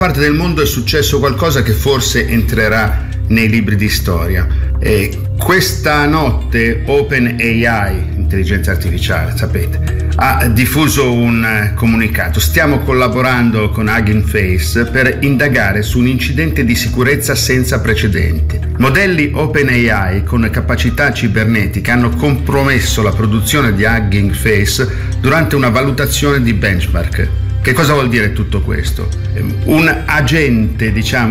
parte del mondo è successo qualcosa che forse entrerà nei libri di storia. Questa notte OpenAI, intelligenza artificiale, sapete, ha diffuso un comunicato. Stiamo collaborando con Hugging Face per indagare su un incidente di sicurezza senza precedenti. Modelli OpenAI con capacità cibernetiche hanno compromesso la produzione di Hugging Face durante una valutazione di benchmark. Che cosa vuol dire tutto questo? Un agente,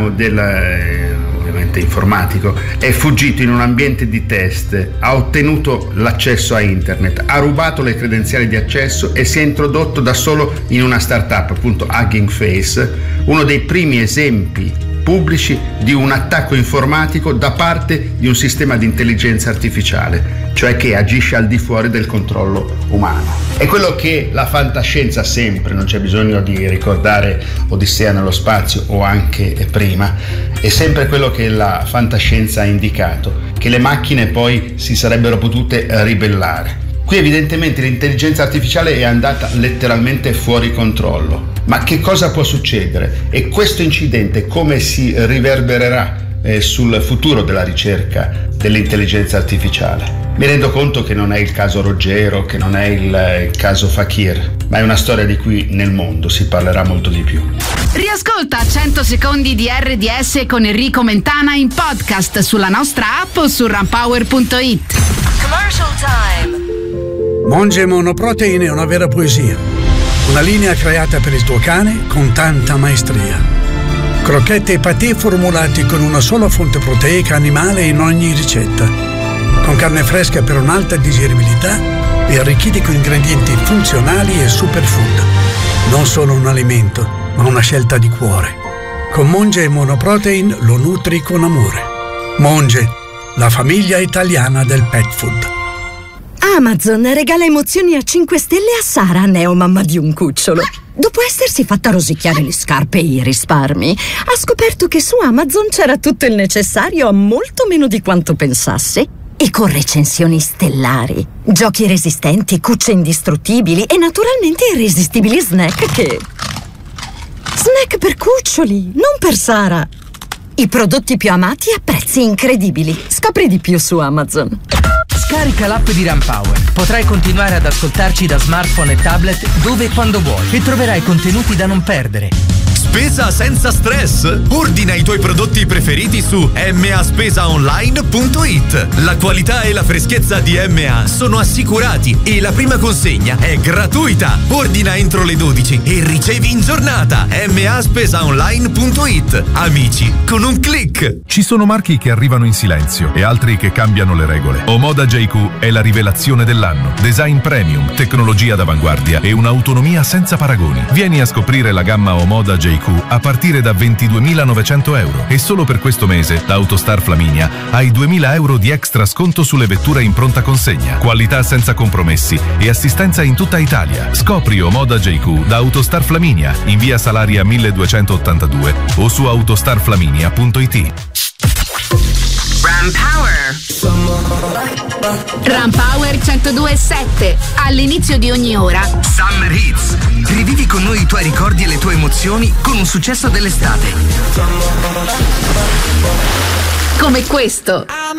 ovviamente informatico, è fuggito in un ambiente di test, ha ottenuto l'accesso a internet, ha rubato le credenziali di accesso e si è introdotto da solo in una startup, appunto Hugging Face, uno dei primi esempi pubblici di un attacco informatico da parte di un sistema di intelligenza artificiale, cioè che agisce al di fuori del controllo umano. È quello che la fantascienza sempre, non c'è bisogno di ricordare Odissea nello spazio o anche prima, è sempre quello che la fantascienza ha indicato, che le macchine poi si sarebbero potute ribellare. Qui evidentemente l'intelligenza artificiale è andata letteralmente fuori controllo. Ma che cosa può succedere? E questo incidente come si riverbererà sul futuro della ricerca dell'intelligenza artificiale? Mi rendo conto che non è il caso Ruggero, che non è il caso Fakir, ma è una storia di cui nel mondo si parlerà molto di più. Riascolta 100 secondi di RDS con Enrico Mentana in podcast sulla nostra app o su runpower.it. Commercial time. Monge Monoprotein è una vera poesia. Una linea creata per il tuo cane con tanta maestria. Crocchette e patè formulati con una sola fonte proteica animale in ogni ricetta. Con carne fresca per un'alta digeribilità e arricchiti con ingredienti funzionali e superfood. Non solo un alimento, ma una scelta di cuore. Con Monge Monoprotein lo nutri con amore. Monge, la famiglia italiana del pet food. Amazon regala emozioni a 5 stelle a Sara, neomamma di un cucciolo. Dopo essersi fatta rosicchiare le scarpe e i risparmi, ha scoperto che su Amazon c'era tutto il necessario a molto meno di quanto pensasse. E con recensioni stellari, giochi resistenti, cucce indistruttibili e naturalmente irresistibili snack che... Snack per cuccioli, non per Sara. I prodotti più amati a prezzi incredibili. Scopri di più su Amazon. Scarica l'app di Runpower. Potrai continuare ad ascoltarci da smartphone e tablet dove e quando vuoi e troverai contenuti da non perdere. Spesa senza stress? Ordina i tuoi prodotti preferiti su maspesaonline.it. La qualità e la freschezza di MA sono assicurati e la prima consegna è gratuita. Ordina entro le 12 e ricevi in giornata. maspesaonline.it. Amici, con un click. Ci sono marchi che arrivano in silenzio e altri che cambiano le regole. Omoda JQ è la rivelazione dell'anno. Design premium, tecnologia d'avanguardia e un'autonomia senza paragoni. Vieni a scoprire la gamma Omoda JQ a partire da 22.900 euro e solo per questo mese da Autostar Flaminia hai 2.000 euro di extra sconto sulle vetture in pronta consegna, qualità senza compromessi e assistenza in tutta Italia. Scopri Omoda JQ da Autostar Flaminia in via Salaria 1282 o su autostarflaminia.it. Runpower 102.7. All'inizio di ogni ora Summer Hits. Rivivi con noi i tuoi ricordi e le tue emozioni con un successo dell'estate. come questo.